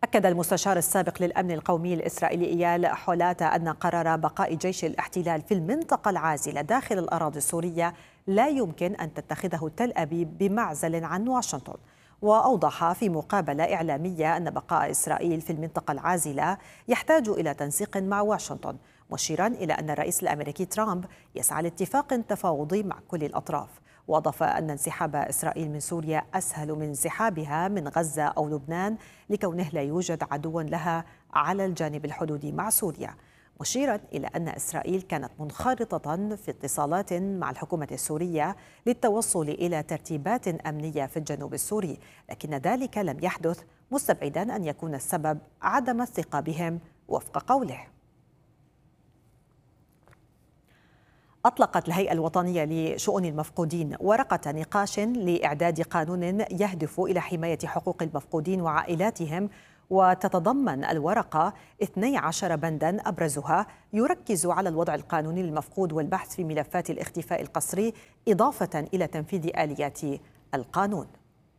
أكد المستشار السابق للأمن القومي الإسرائيلي إيال حولات أن قرار بقاء جيش الاحتلال في المنطقة العازلة داخل الأراضي السورية لا يمكن أن تتخذه تل أبيب بمعزل عن واشنطن. وأوضح في مقابلة إعلامية أن بقاء إسرائيل في المنطقة العازلة يحتاج إلى تنسيق مع واشنطن، مشيرا إلى أن الرئيس الأمريكي ترامب يسعى لاتفاق تفاوضي مع كل الأطراف. وأضاف أن انسحاب إسرائيل من سوريا أسهل من انسحابها من غزة أو لبنان لكونه لا يوجد عدو لها على الجانب الحدودي مع سوريا، مشيرا إلى أن إسرائيل كانت منخرطة في اتصالات مع الحكومة السورية للتوصل إلى ترتيبات أمنية في الجنوب السوري، لكن ذلك لم يحدث، مستبعدا أن يكون السبب عدم الثقة بهم وفق قوله. أطلقت الهيئة الوطنية لشؤون المفقودين ورقة نقاش لإعداد قانون يهدف إلى حماية حقوق المفقودين وعائلاتهم، وتتضمن الورقة 12 بندا أبرزها يركز على الوضع القانوني للمفقود والبحث في ملفات الاختفاء القسري، إضافة إلى تنفيذ آليات القانون.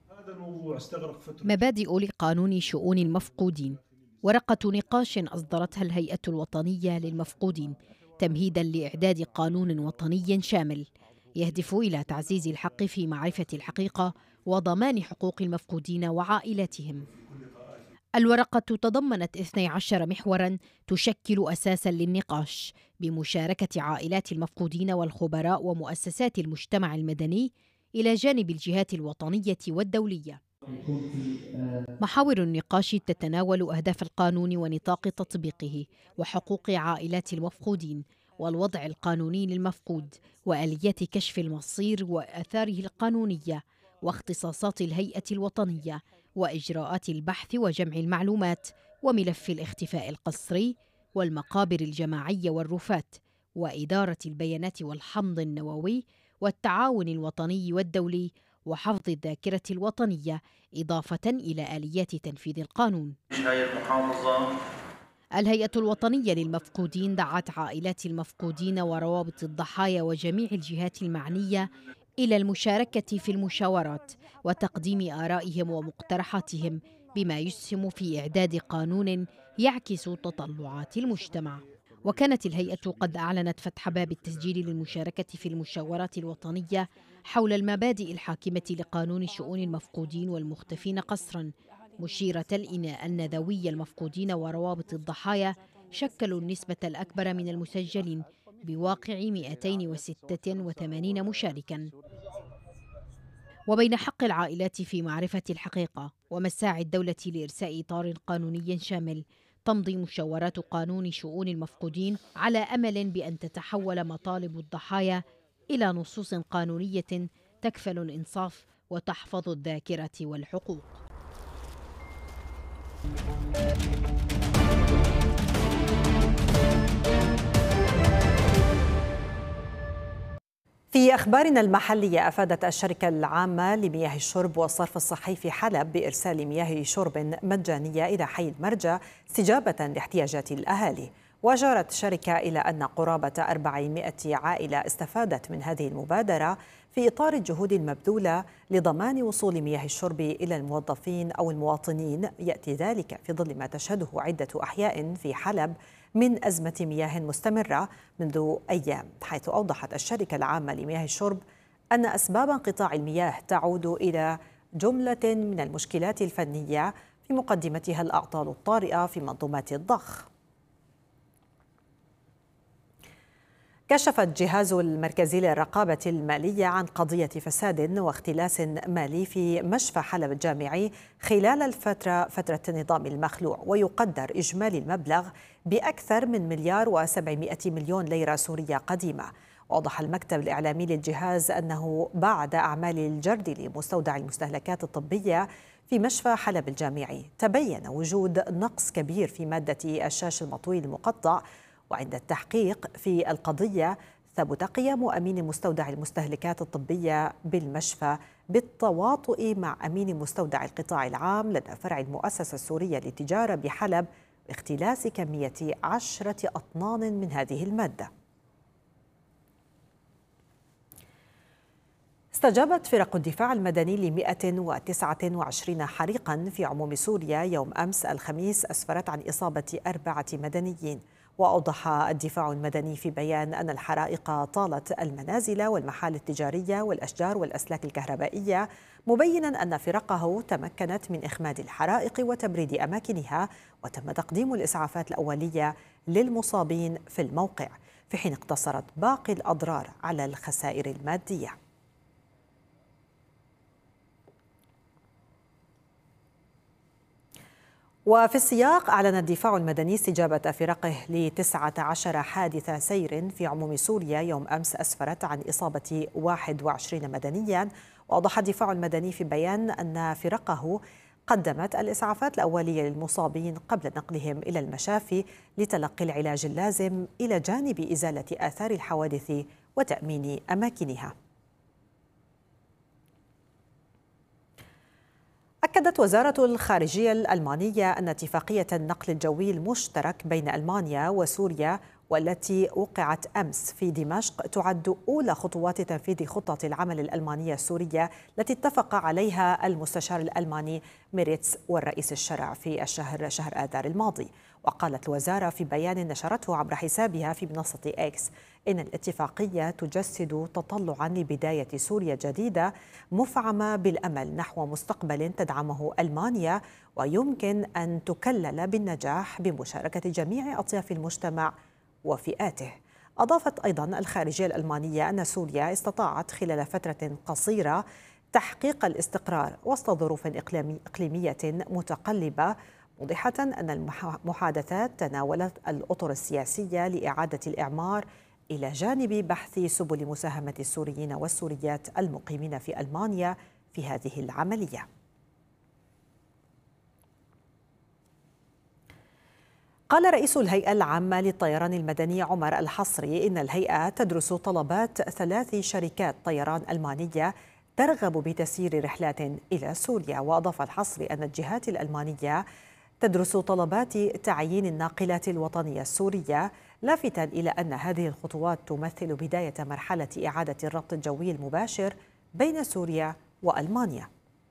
مبادئ لقانون شؤون المفقودين، ورقة نقاش أصدرتها الهيئة الوطنية للمفقودين تمهيداً لإعداد قانون وطني شامل يهدف إلى تعزيز الحق في معرفة الحقيقة وضمان حقوق المفقودين وعائلاتهم. الورقة تضمنت 12 محوراً تشكل أساساً للنقاش بمشاركة عائلات المفقودين والخبراء ومؤسسات المجتمع المدني إلى جانب الجهات الوطنية والدولية. محاور النقاش تتناول أهداف القانون ونطاق تطبيقه وحقوق عائلات المفقودين والوضع القانوني للمفقود وآليات كشف المصير وآثاره القانونية واختصاصات الهيئة الوطنية وإجراءات البحث وجمع المعلومات وملف الاختفاء القسري والمقابر الجماعية والرفات وإدارة البيانات والحمض النووي والتعاون الوطني والدولي وحفظ الذاكرة الوطنية، إضافة إلى آليات تنفيذ القانون. الهيئة الوطنية للمفقودين دعت عائلات المفقودين وروابط الضحايا وجميع الجهات المعنية إلى المشاركة في المشاورات وتقديم آرائهم ومقترحاتهم بما يسهم في إعداد قانون يعكس تطلعات المجتمع. وكانت الهيئة قد أعلنت فتح باب التسجيل للمشاركة في المشاورات الوطنية حول المبادئ الحاكمة لقانون شؤون المفقودين والمختفين قسراً، مشيرة إلى أن ذوي المفقودين وروابط الضحايا شكلوا النسبة الأكبر من المسجلين بواقع 286 مشاركاً. وبين حق العائلات في معرفة الحقيقة ومساعي الدولة لإرساء إطار قانوني شامل، تمضي مشاورات قانون شؤون المفقودين على أمل بأن تتحول مطالب الضحايا إلى نصوص قانونية تكفل الإنصاف وتحفظ الذاكرة والحقوق. في أخبارنا المحلية، أفادت الشركة العامة لمياه الشرب والصرف الصحي في حلب بإرسال مياه شرب مجانية إلى حي المرجى استجابة لاحتياجات الأهالي. وأشارت الشركة إلى أن قرابة 400 عائلة استفادت من هذه المبادرة في إطار الجهود المبذولة لضمان وصول مياه الشرب إلى الموظفين أو المواطنين. يأتي ذلك في ظل ما تشهده عدة أحياء في حلب من أزمة مياه مستمرة منذ أيام، حيث أوضحت الشركة العامة لمياه الشرب أن أسباب انقطاع المياه تعود إلى جملة من المشكلات الفنية، في مقدمتها الأعطال الطارئة في منظومات الضخ. كشف الجهاز المركزي للرقابة المالية عن قضية فساد واختلاس مالي في مشفى حلب الجامعي خلال فترة النظام المخلوع، ويقدر إجمالي المبلغ بأكثر من 1,700,000,000 ليرة سورية قديمة. وأوضح المكتب الإعلامي للجهاز أنه بعد أعمال الجرد لمستودع المستهلكات الطبية في مشفى حلب الجامعي تبين وجود نقص كبير في مادة الشاش المطوي المقطع. وعند التحقيق في القضية ثبت قيام أمين مستودع المستهلكات الطبية بالمشفى بالتواطؤ مع أمين مستودع القطاع العام لدى فرع المؤسسة السورية للتجارة بحلب باختلاس كمية 10 أطنان من هذه المادة. استجابت فرق الدفاع المدني ل 129 حريقا في عموم سوريا يوم أمس الخميس أسفرت عن إصابة 4 مدنيين. وأوضح الدفاع المدني في بيان أن الحرائق طالت المنازل والمحال التجارية والأشجار والأسلاك الكهربائية، مبينا أن فرقه تمكنت من إخماد الحرائق وتبريد أماكنها، وتم تقديم الإسعافات الأولية للمصابين في الموقع، في حين اقتصرت باقي الأضرار على الخسائر المادية. وفي السياق أعلن الدفاع المدني استجابة فرقه ل 19 حادث سير في عموم سوريا يوم أمس أسفرت عن إصابة 21 مدنيا. وأوضح الدفاع المدني في بيان أن فرقه قدمت الإسعافات الأولية للمصابين قبل نقلهم إلى المشافي لتلقي العلاج اللازم، إلى جانب إزالة آثار الحوادث وتأمين أماكنها. أكدت وزارة الخارجية الألمانية أن اتفاقية النقل الجوي المشترك بين ألمانيا وسوريا والتي وقعت أمس في دمشق تعد أولى خطوات تنفيذ خطة العمل الألمانية السورية التي اتفق عليها المستشار الألماني ميريتس والرئيس الشرع في شهر آذار الماضي. وقالت الوزارة في بيان نشرته عبر حسابها في منصة إكس إن الاتفاقية تجسد تطلعا لبداية سوريا جديدة مفعمة بالأمل نحو مستقبل تدعمه ألمانيا، ويمكن أن تكلل بالنجاح بمشاركة جميع أطياف المجتمع وفئاته. أضافت أيضا الخارجية الألمانية أن سوريا استطاعت خلال فترة قصيرة تحقيق الاستقرار وسط ظروف إقليمية متقلبة، موضحة أن المحادثات تناولت الأطر السياسية لإعادة الإعمار إلى جانب بحث سبل مساهمة السوريين والسوريات المقيمين في ألمانيا في هذه العملية. قال رئيس الهيئة العامة للطيران المدني عمر الحصري إن الهيئة تدرس طلبات 3 شركات طيران ألمانية ترغب بتسيير رحلات إلى سوريا. وأضاف الحصري أن الجهات الألمانية تدرس طلبات تعيين الناقلات الوطنية السورية، لافتا إلى أن هذه الخطوات تمثل بداية مرحلة إعادة الربط الجوي المباشر بين سوريا وألمانيا.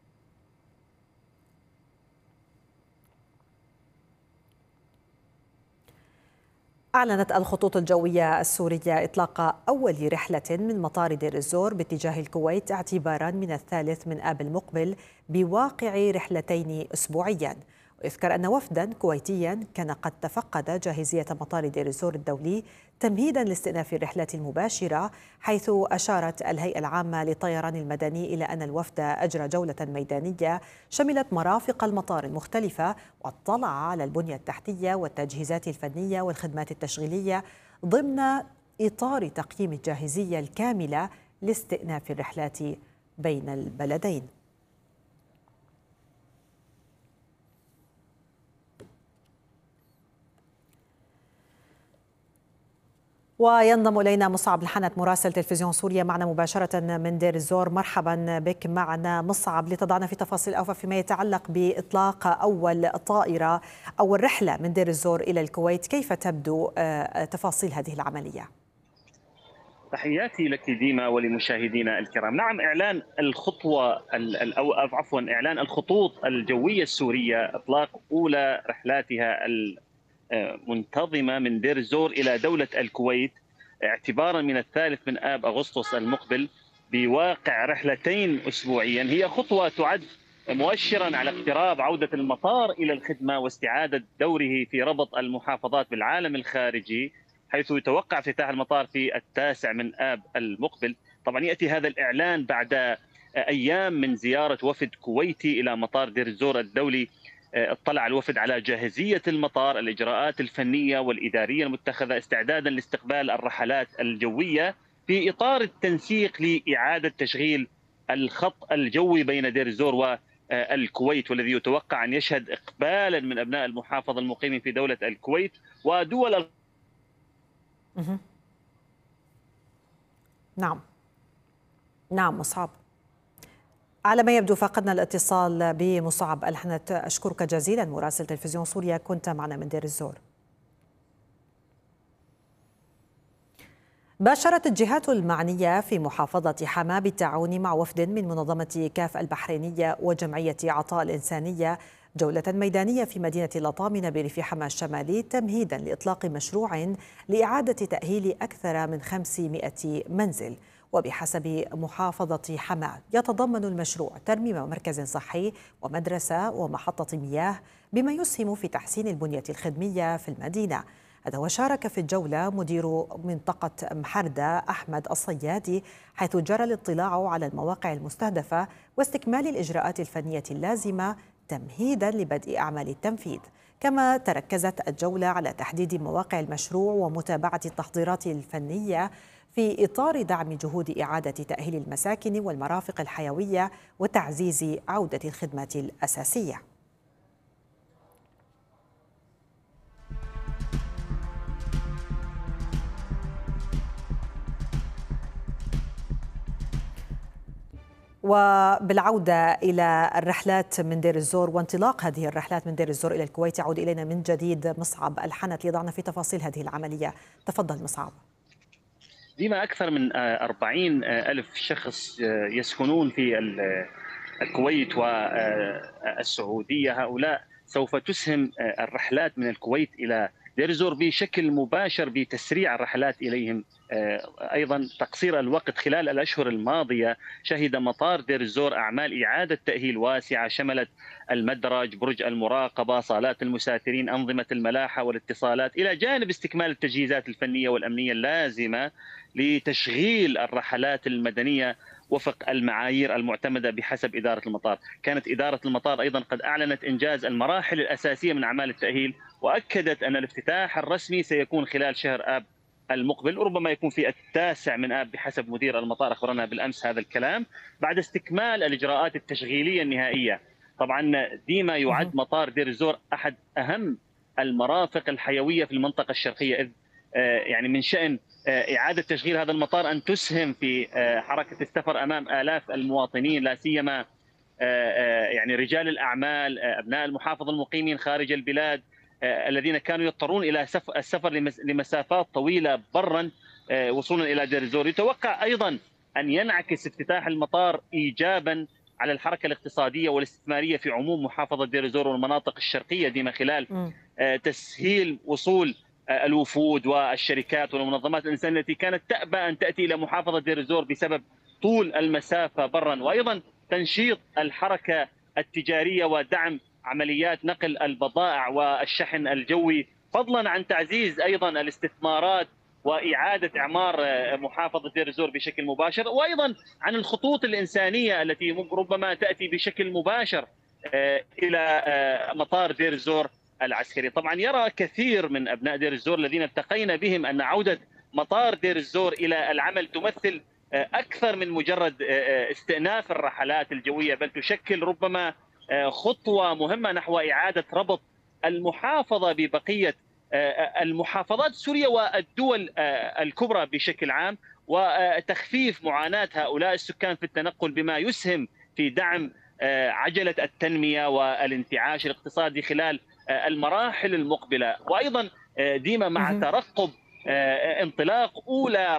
أعلنت الخطوط الجوية السورية إطلاق أول رحلة من مطار دير الزور باتجاه الكويت اعتبارا من 3 آب المقبل، بواقع رحلتين أسبوعيا. ويذكر أن وفدا كويتيا كان قد تفقد جاهزية مطار دير الزور الدولي تمهيدا لاستئناف الرحلات المباشرة، حيث أشارت الهيئة العامة للطيران المدني إلى أن الوفد أجرى جولة ميدانية شملت مرافق المطار المختلفة، واطلع على البنية التحتية والتجهيزات الفنية والخدمات التشغيلية ضمن إطار تقييم الجاهزية الكاملة لاستئناف الرحلات بين البلدين. وينضم إلينا مصعب الحنت مراسل تلفزيون سوريا معنا مباشرة من دير الزور. مرحبا بك معنا مصعب، لتضعنا في تفاصيل أوفى فيما يتعلق بإطلاق أول طائرة أو الرحلة من دير الزور إلى الكويت. كيف تبدو تفاصيل هذه العملية؟ تحياتي لك ديما ولمشاهدينا الكرام. نعم، إعلان الخطوة أو عفوا إعلان الخطوط الجوية السورية إطلاق أولى رحلاتها منتظمة من دير الزور إلى دولة الكويت اعتبارا من 3 آب أغسطس المقبل، بواقع رحلتين أسبوعيا، هي خطوة تعد مؤشرا على اقتراب عودة المطار إلى الخدمة واستعادة دوره في ربط المحافظات بالعالم الخارجي، حيث يتوقع افتتاح المطار في 9 آب المقبل. طبعا يأتي هذا الإعلان بعد أيام من زيارة وفد كويتي إلى مطار دير الزور الدولي. اطلع الوفد على جاهزية المطار، الإجراءات الفنية والإدارية المتخذة استعدادا لاستقبال الرحلات الجوية في إطار التنسيق لإعادة تشغيل الخط الجوي بين دير الزور والكويت، والذي يتوقع أن يشهد إقبالا من أبناء المحافظة المقيمين في دولة الكويت ودول. نعم مصعب، على ما يبدو فقدنا الاتصال بمصعب الحنت. أشكرك جزيلا مراسل تلفزيون سوريا، كنت معنا من دير الزور. باشرت الجهات المعنية في محافظة حماة بالتعاون مع وفد من منظمة كاف البحرينية وجمعية عطاء الإنسانية جولة ميدانية في مدينة لطامنة بريف حماة الشمالي تمهيدا لإطلاق مشروع لإعادة تأهيل أكثر من 500 منزل. وبحسب محافظة حماة يتضمن المشروع ترميم مركز صحي ومدرسة ومحطة مياه بما يسهم في تحسين البنية الخدمية في المدينة. هذا وشارك في الجولة مدير منطقة محردة أحمد الصيادي، حيث جرى الاطلاع على المواقع المستهدفة واستكمال الإجراءات الفنية اللازمة تمهيدا لبدء أعمال التنفيذ. كما تركزت الجولة على تحديد مواقع المشروع ومتابعة التحضيرات الفنية في إطار دعم جهود إعادة تأهيل المساكن والمرافق الحيوية وتعزيز عودة الخدمات الأساسية. وبالعودة إلى الرحلات من دير الزور وانطلاق هذه الرحلات من دير الزور إلى الكويت، يعود إلينا من جديد مصعب الحنت ليضعنا في تفاصيل هذه العملية. تفضل مصعب. ديما أكثر من 40 ألف شخص يسكنون في الكويت والسعودية. هؤلاء سوف تسهم الرحلات من الكويت إلى دير الزور بشكل مباشر بتسريع الرحلات إليهم. أيضا تقصير الوقت خلال الأشهر الماضية شهد مطار دير الزور أعمال إعادة تأهيل واسعة شملت المدرج، برج المراقبة، صالات المسافرين، أنظمة الملاحة والاتصالات، إلى جانب استكمال التجهيزات الفنية والأمنية اللازمة لتشغيل الرحلات المدنية وفق المعايير المعتمدة بحسب إدارة المطار. كانت إدارة المطار أيضا قد أعلنت إنجاز المراحل الأساسية من أعمال التأهيل، وأكدت أن الافتتاح الرسمي سيكون خلال شهر آب المقبل، ربما يكون في 9 من آب بحسب مدير المطار، أخبرنا بالأمس هذا الكلام، بعد استكمال الإجراءات التشغيلية النهائية. طبعا ديما يعد مطار دير الزور أحد أهم المرافق الحيوية في المنطقة الشرقية، إذ يعني من شأن إعادة تشغيل هذا المطار أن تسهم في حركة السفر أمام آلاف المواطنين، لا سيما يعني رجال الأعمال، أبناء المحافظة المقيمين خارج البلاد، الذين كانوا يضطرون إلى السفر لمسافات طويلة برا وصولا إلى دير الزور. يتوقع أيضا أن ينعكس افتتاح المطار إيجابا على الحركة الاقتصادية والاستثمارية في عموم محافظة دير الزور والمناطق الشرقية دي، من خلال تسهيل وصول الوفود والشركات والمنظمات الإنسانية التي كانت تأبى أن تأتي إلى محافظة دير الزور بسبب طول المسافة برا، وأيضا تنشيط الحركة التجارية ودعم عمليات نقل البضائع والشحن الجوي، فضلا عن تعزيز أيضا الاستثمارات وإعادة إعمار محافظة دير الزور بشكل مباشر، وأيضا عن الخطوط الإنسانية التي ربما تأتي بشكل مباشر إلى مطار دير الزور العسكري. طبعا يرى كثير من أبناء دير الزور الذين التقينا بهم أن عودة مطار دير الزور إلى العمل تمثل أكثر من مجرد استئناف الرحلات الجوية، بل تشكل ربما خطوة مهمة نحو إعادة ربط المحافظة ببقية المحافظات السورية والدول الكبرى بشكل عام، وتخفيف معاناة هؤلاء السكان في التنقل، بما يسهم في دعم عجلة التنمية والانتعاش الاقتصادي خلال المراحل المقبلة. وأيضا ديما مع ترقب انطلاق أولى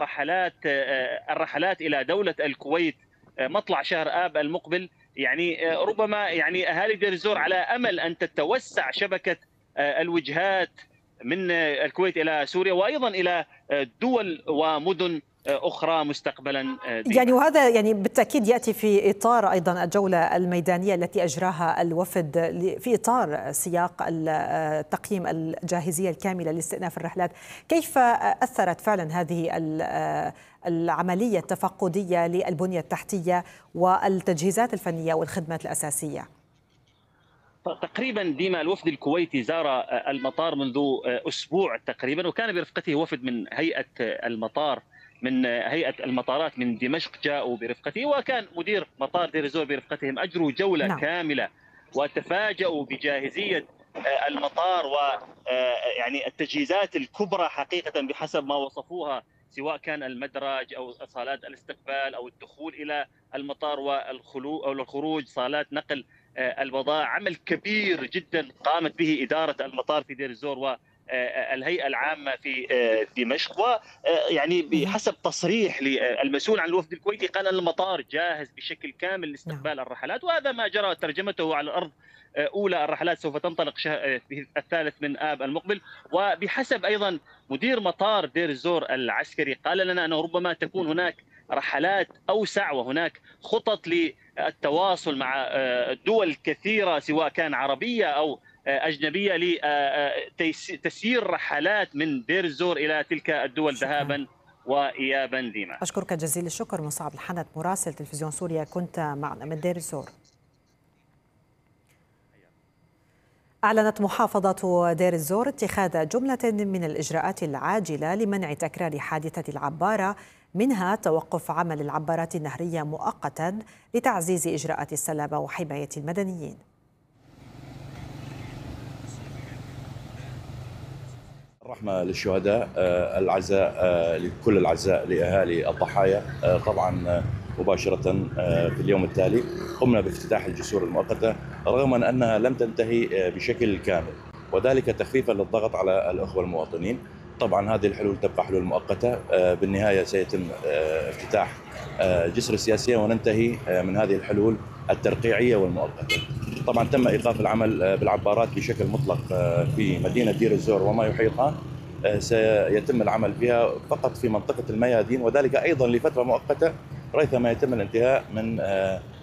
الرحلات إلى دولة الكويت مطلع شهر آب المقبل، يعني ربما يعني أهالي دير الزور على أمل أن تتوسع شبكة الوجهات من الكويت إلى سوريا وأيضا إلى دول ومدن أخرى مستقبلا. يعني وهذا يعني بالتأكيد يأتي في إطار أيضا الجولة الميدانية التي أجراها الوفد في إطار سياق تقييم الجاهزية الكاملة لاستئناف الرحلات. كيف أثرت فعلا هذه العملية التفقدية للبنية التحتية والتجهيزات الفنية والخدمات الأساسية؟ تقريبا ديما الوفد الكويتي زار المطار منذ أسبوع تقريبا، وكان برفقته وفد من هيئة المطار، من هيئة المطارات من دمشق جاءوا برفقته، وكان مدير مطار دير الزور برفقتهم. أجروا جولة كاملة وتفاجؤوا بجاهزية المطار ويعني التجهيزات الكبرى حقيقة بحسب ما وصفوها، سواء كان المدرج أو صالات الاستقبال أو الدخول إلى المطار والخروج، صالات نقل البضائع. عمل كبير جدا قامت به إدارة المطار في دير الزور الهيئة العامة في دمشق. ويعني بحسب تصريح للمسؤول عن الوفد الكويتي قال أن المطار جاهز بشكل كامل لاستقبال الرحلات، وهذا ما جرى ترجمته على الأرض. أولى الرحلات سوف تنطلق في 3 آب المقبل. وبحسب أيضا مدير مطار دير الزور العسكري قال لنا أنه ربما تكون هناك رحلات أوسع، وهناك خطط للتواصل مع دول كثيرة سواء كان عربية أو أجنبية لتسيير رحلات من دير الزور إلى تلك الدول ذهابا وإيابا. ديما، أشكرك جزيل الشكر مصعب الحنت مراسل تلفزيون سوريا، كنت معنا من دير الزور. أعلنت محافظة دير الزور اتخاذ جملة من الإجراءات العاجلة لمنع تكرار حادثة العبارة، منها توقف عمل العبارات النهرية مؤقتا لتعزيز إجراءات السلامة وحماية المدنيين. الرحمة للشهداء، العزاء لكل العزاء لأهالي الضحايا. طبعا مباشرة في اليوم التالي قمنا بافتتاح الجسور المؤقتة رغم أنها لم تنتهي بشكل كامل، وذلك تخفيفا للضغط على الأخوة المواطنين. طبعا هذه الحلول تبقى حلول مؤقتة، بالنهاية سيتم افتتاح جسر السياسية وننتهي من هذه الحلول الترقيعية والمؤقتة. طبعا تم إيقاف العمل بالعبارات بشكل مطلق في مدينة دير الزور وما يحيطها، سيتم العمل بها فقط في منطقة الميادين، وذلك أيضا لفترة مؤقتة ريثما يتم الانتهاء من